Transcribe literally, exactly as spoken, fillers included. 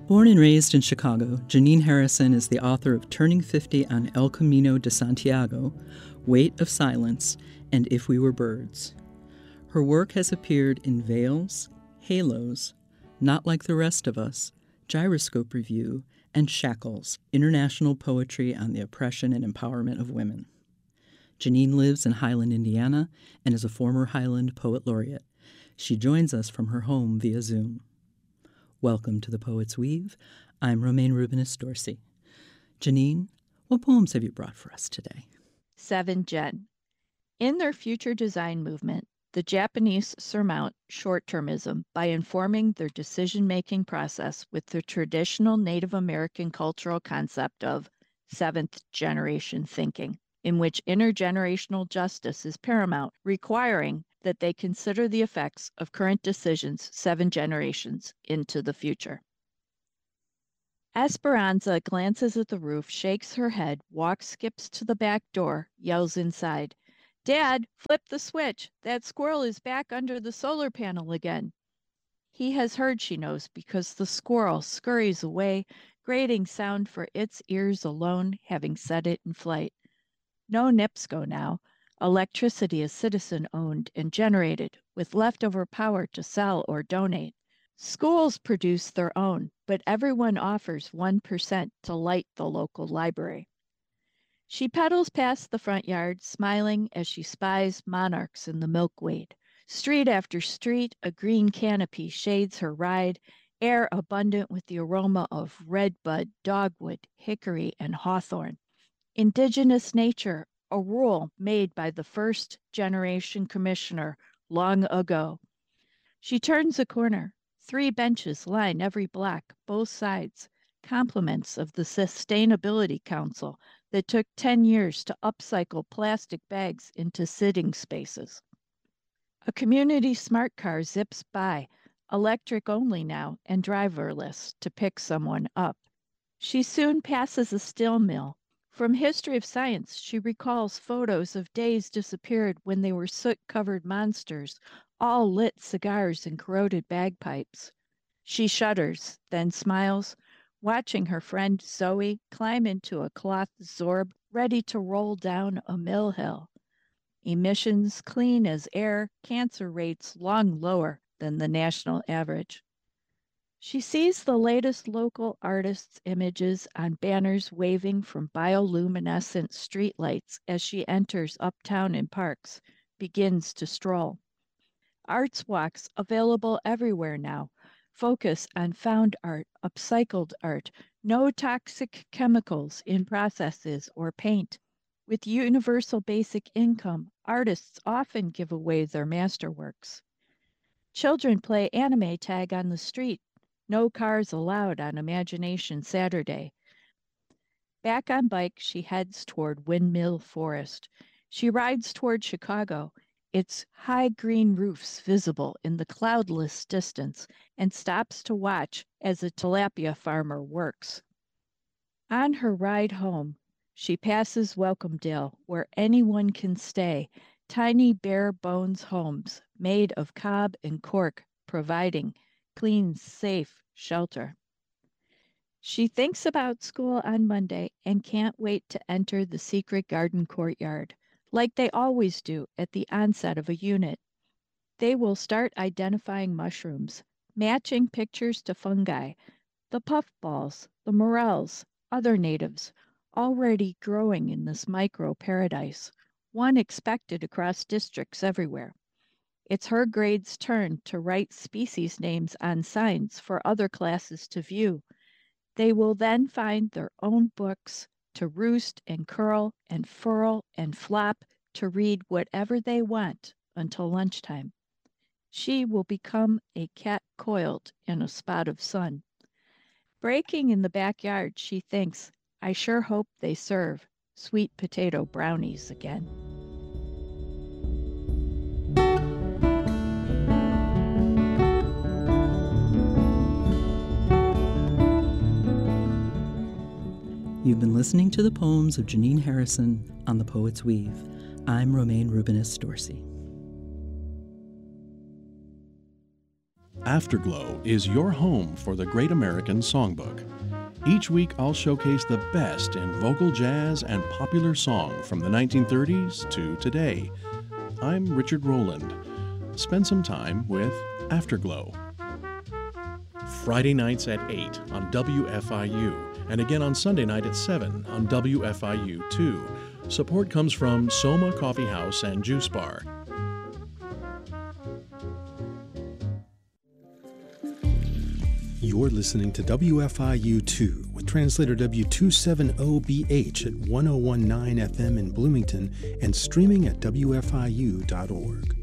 Born and raised in Chicago, Janine Harrison is the author of Turning fifty on El Camino de Santiago, Weight of Silence, and If We Were Birds. Her work has appeared in Veils, Halos, Not Like the Rest of Us, Gyroscope Review, and Shackles, International Poetry on the Oppression and Empowerment of Women. Janine lives in Highland, Indiana, and is a former Highland Poet Laureate. She joins us from her home via Zoom. Welcome to The Poet's Weave. I'm Romaine Rubinis Dorsey. Janine, what poems have you brought for us today? Seven Gen. In their future design movement, the Japanese surmount short-termism by informing their decision-making process with the traditional Native American cultural concept of seventh-generation thinking, in which intergenerational justice is paramount, requiring that they consider the effects of current decisions seven generations into the future. Esperanza glances at the roof, shakes her head, walks, skips to the back door, yells inside, "Dad, flip the switch. That squirrel is back under the solar panel again." He has heard, she knows, because the squirrel scurries away, grating sound for its ears alone, having set it in flight. No NIPSCO now. Electricity is citizen-owned and generated, with leftover power to sell or donate. Schools produce their own, but everyone offers one percent to light the local library. She pedals past the front yard, smiling as she spies monarchs in the milkweed. Street after street, a green canopy shades her ride, air abundant with the aroma of redbud, dogwood, hickory, and hawthorn. Indigenous nature, a rule made by the first generation commissioner long ago. She turns a corner. Three benches line every block, both sides, compliments of the Sustainability Council that took ten years to upcycle plastic bags into sitting spaces. A community smart car zips by, electric only now and driverless, to pick someone up. She soon passes a steel mill. From History of Science, she recalls photos of days disappeared when they were soot-covered monsters, all lit cigars and corroded bagpipes. She shudders, then smiles, watching her friend Zoe climb into a cloth Zorb ready to roll down a mill hill. Emissions clean as air, cancer rates long lower than the national average. She sees the latest local artists' images on banners waving from bioluminescent streetlights as she enters uptown and parks, begins to stroll. Arts walks available everywhere now. Focus on found art, upcycled art, no toxic chemicals in processes or paint. With universal basic income, artists often give away their masterworks. Children play anime tag on the street. No cars allowed on Imagination Saturday. Back on bike, she heads toward Windmill Forest. She rides toward Chicago, its high green roofs visible in the cloudless distance, and stops to watch as a tilapia farmer works. On her ride home, she passes Welcomedale, where anyone can stay, tiny bare bones homes made of cob and cork, providing clean, safe shelter. She thinks about school on Monday and can't wait to enter the secret garden courtyard, like they always do at the onset of a unit. They will start identifying mushrooms, matching pictures to fungi, the puffballs, the morels, other natives, already growing in this micro-paradise, one expected across districts everywhere. It's her grade's turn to write species names on signs for other classes to view. They will then find their own books to roost and curl and furl and flop to read whatever they want until lunchtime. She will become a cat coiled in a spot of sun. Breaking in the backyard, she thinks, I sure hope they serve sweet potato brownies again. You've been listening to the poems of Janine Harrison on The Poet's Weave. I'm Romaine Rubinis Dorsey. Afterglow is your home for the Great American Songbook. Each week I'll showcase the best in vocal jazz and popular song from the nineteen thirties to today. I'm Richard Rowland. Spend some time with Afterglow. Friday nights at eight on W F I U, and again on Sunday night at seven on W F I U two. Support comes from Soma Coffee House and Juice Bar. You're listening to W F I U two with translator W two seventy B H at ten nineteen F M in Bloomington and streaming at W F I U dot org.